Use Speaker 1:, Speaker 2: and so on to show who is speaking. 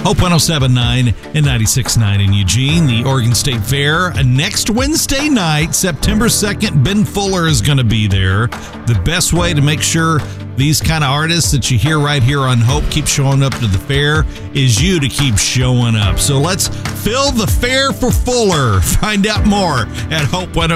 Speaker 1: Hope 107.9 and 96.9 in Eugene, the Oregon State Fair. Next Wednesday night, September 2nd, Ben Fuller is going to be there. The best way to make sure these kind of artists that you hear right here on Hope keep showing up to the fair is you to keep showing up. So let's fill the fair for Fuller. Find out more at Hope